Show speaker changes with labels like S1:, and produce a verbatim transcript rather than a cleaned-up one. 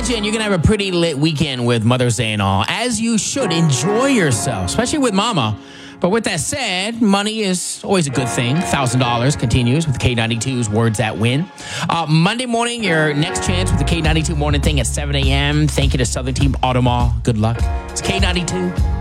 S1: imagine you're going to have a pretty lit weekend with Mother's Day and all, as you should. Enjoy yourself, especially with Mama. But with that said, money is always a good thing. one thousand dollars continues with K ninety-two's Words That Win. Uh, Monday morning, your next chance with the K ninety-two Morning Thing at seven a.m. Thank you to Southern Team Automall. Good luck. It's K ninety-two.